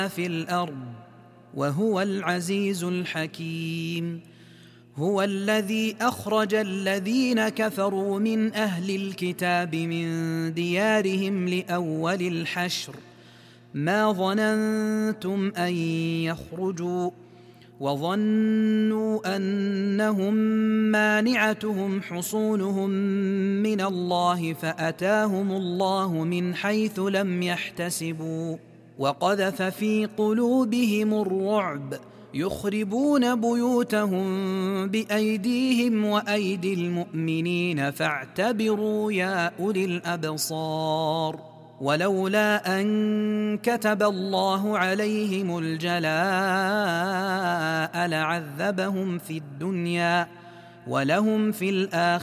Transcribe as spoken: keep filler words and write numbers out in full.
في الأرض وهو العزيز الحكيم. هو الذي أخرج الذين كفروا من أهل الكتاب من ديارهم لأول الحشر ما ظننتم أن يخرجوا وظنوا أنهم مانعتهم حصونهم من الله فأتاهم الله من حيث لم يحتسبوا وقذف في قلوبهم الرعب يخربون بيوتهم بأيديهم وأيدي المؤمنين فاعتبروا يا أولي الأبصار. ولولا أن كتب الله عليهم الجلاء لعذبهم في الدنيا ولهم في الآخرة